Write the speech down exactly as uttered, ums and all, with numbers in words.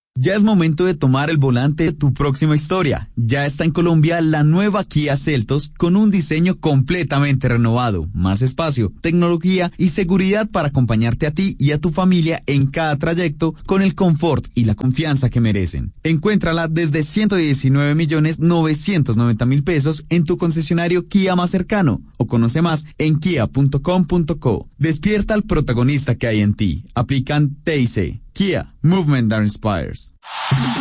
Ya es momento de tomar el volante de tu próxima historia. Ya está en Colombia la nueva Kia Seltos con un diseño completamente renovado, más espacio, tecnología y seguridad para acompañarte a ti y a tu familia en cada trayecto con el confort y la confianza que merecen. Encuéntrala desde ciento diecinueve millones novecientos noventa mil pesos en tu concesionario Kia más cercano o conoce más en kia punto com punto co. Despierta al protagonista que hay en ti. Aplican T I C. Kia, movement that inspires.